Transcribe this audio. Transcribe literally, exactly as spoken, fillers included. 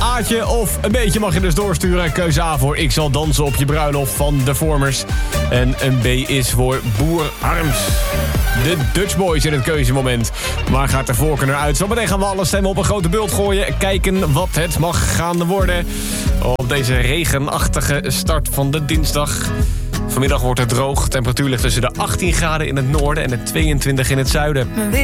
A'tje of een beetje mag je dus doorsturen. Keuze A voor Ik zal dansen op je bruiloft van de Vormers. En een B is voor Boer Arms. De Dutch Boys in het keuzemoment. Waar gaat de voorkeur naar uit? Zometeen gaan we alle stemmen op een grote bult gooien. Kijken wat het mag gaan worden. Op deze regenachtige start van de dinsdag. Vanmiddag wordt het droog. Temperatuur ligt tussen de achttien graden in het noorden en de tweeëntwintig in het zuiden.